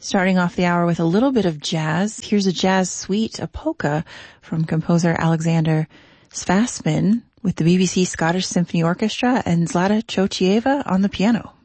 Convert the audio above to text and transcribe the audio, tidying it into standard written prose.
Starting off the hour with a little bit of jazz, here's a jazz suite, a polka, from composer Alexander Svasmin with the BBC Scottish Symphony Orchestra and Zlata Chocieva on the piano.